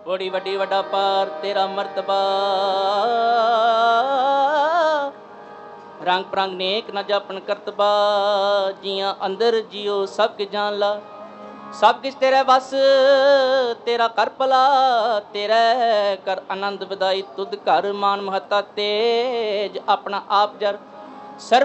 ਬੜੀ ਵੱਡੀ ਵੱਡਾ ਪਾਰ ਤੇਰਾ ਮਰਤਬਾ। ਰੰਗ ਪ੍ਰੰਗ ਨੇਕ ਨਾ ਜਾਪਣ ਕਰਤਬਾ। ਜੀਆਂ ਅੰਦਰ ਜਿਉ ਸਭ ਕੇ ਜਾਣ ਲਾ। ਸਭ ਕਿਛ ਤੇਰੇ ਬਸ ਤੇਰਾ ਕਰ ਭਲਾ। ਤੇਰੇ ਕਰ ਆਨੰਦ ਵਧਾਈ ਤੁਧ ਘਰ ਮਾਨ ਮਹੱਤਾ ਤੇਜ ਆਪਣਾ ਆਪ ਜਰ। ਸਰਬ